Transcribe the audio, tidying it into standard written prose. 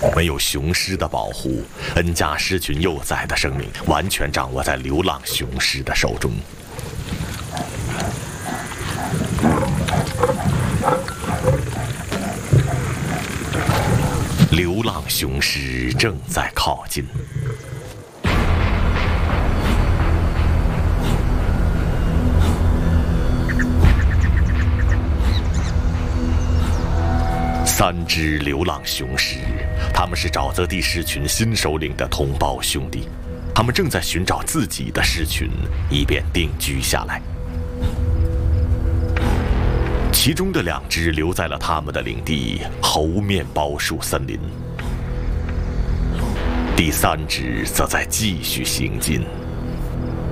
没有雄狮的保护，恩加狮群幼崽的生命完全掌握在流浪雄狮的手中。流浪雄狮正在靠近。3只流浪雄狮，他们是沼泽地狮群新首领的同胞兄弟，他们正在寻找自己的狮群，以便定居下来。其中的2只留在了他们的领地猴面包树森林，第3只则在继续行进。